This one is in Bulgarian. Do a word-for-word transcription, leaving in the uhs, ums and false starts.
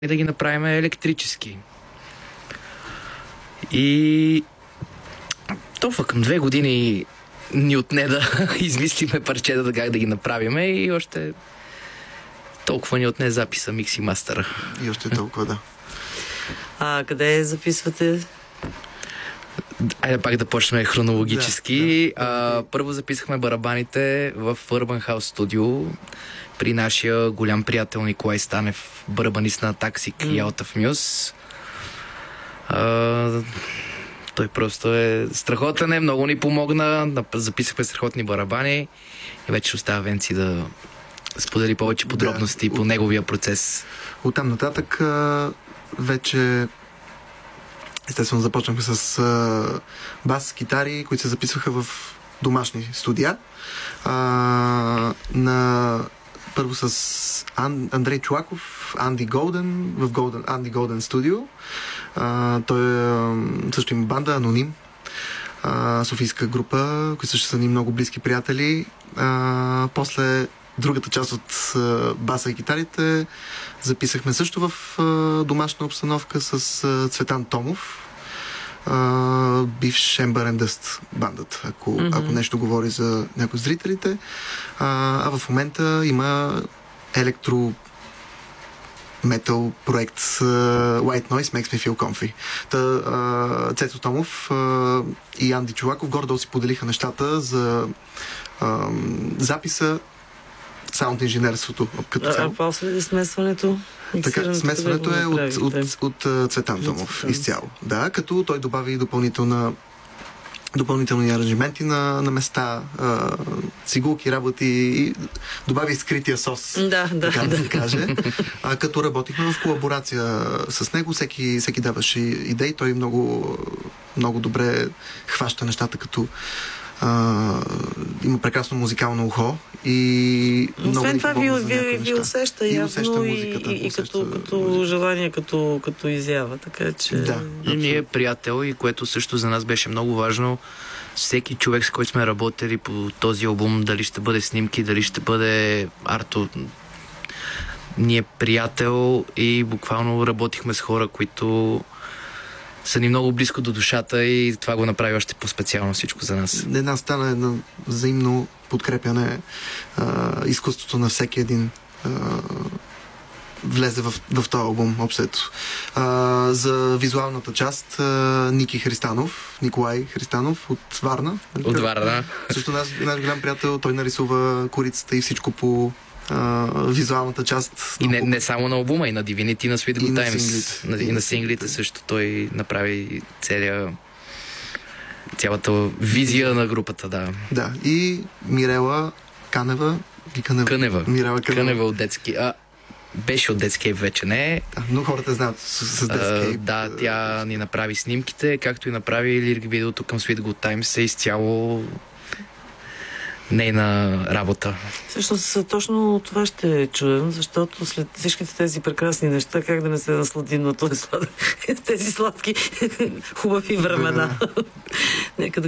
и да ги направим електрически. И толкова към две години ни отне да измислиме парчета да как да ги направим и още толкова ни отне записа микс и мастера. И още толкова, да. А къде записвате? Айде пак да почнем хронологически. Да, да, да. А, първо записахме барабаните в Urban House Studio при нашия голям приятел Николай Станев, барабанист на Таксик mm. и Out of Muse. А, той просто е страхотен, е, много ни помогна, записахме страхотни барабани и вече остава Венци да сподели повече подробности да, по от... неговия процес. Оттам нататък вече естествено започнахме с а, бас, китари, които се записваха в домашни студия. А, на първо с Ан, Андрей Чулаков, Анди Голден, в Golden, Анди Голден студио. А, той е, също има банда, Аноним. А, софийска група, които също са ни много близки приятели. А, после другата част от а, баса и китарите записахме също в а, домашна обстановка с а, Цветан Томов, а, бивш Ембър енд Дъст бандата, ако, mm-hmm. ако нещо говори за някои зрителите. А, а в момента има електро метал проект uh, White Noise Makes Me Feel Comfy. Та, uh, Цецо Томов uh, и Анди Чулаков горе-долу си поделиха нещата за uh, записа, саунд инженерството като цяло. А, а после смесването? Така, смесването е от, от, от, от Цветан Томов изцяло. Да, като той добави допълнителна допълнителни аранжименти на, на места, а, цигулки, работи и добави скрития сос, да, да, така да се да. каже. А, като работихме в колаборация с него, всеки, всеки даваше идеи, той много, много добре хваща нещата, като а, има прекрасно музикално ухо и освен това ви, ви, ви усеща и явно усеща музиката, и, и, усеща като, като музиката. желание, като, като изява, така че... Да, и ние е приятел, и което също за нас беше много важно, всеки човек, с който сме работили по този албум, дали ще бъде снимки, дали ще бъде арто, ние е приятел и буквално работихме с хора, които са ни много близко до душата и това го направи още по-специално всичко за нас. Една стана едно взаимно подкрепяне, а, изкуството на всеки един а, влезе в, в този албум, общото. А, за визуалната част а, Ники Христанов, Николай Христанов от Варна. От Варна. Също наш, наш голям приятел, той нарисува корицата и всичко по Uh, визуалната част. И не, не само на албума, и на Divinity, и на Sweet Good Times. На синглите. На, и на синглите също той направи целия, цялата визия на групата, да. Да, и Мирела Канева. Канева. Кънева. Мирела Кънева. Кънева от детски. А, беше от Детскейп, вече не. Да, но хората знаят с, с Детскейп. Да, тя ни направи снимките, както и направи лирик видеото към Sweet Good Times, е изцяло нейна работа. Всъщност точно това ще чуем, защото след всичките тези прекрасни неща, как да не се насладим на този слад... тези сладки хубави времена. Нека да